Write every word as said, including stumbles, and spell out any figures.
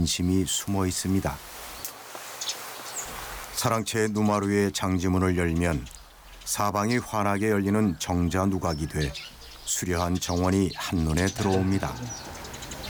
진심이 숨어 있습니다. 사랑채의 누마루의 장지문을 열면 사방이 환하게 열리는 정자 누각이 돼 수려한 정원이 한눈에 들어옵니다.